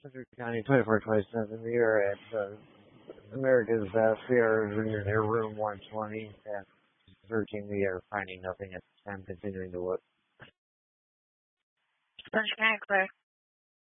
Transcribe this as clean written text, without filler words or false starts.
County 2427. We are at America's Sierra near room 120. Searching, we are finding nothing at the time, continuing to look. Clear.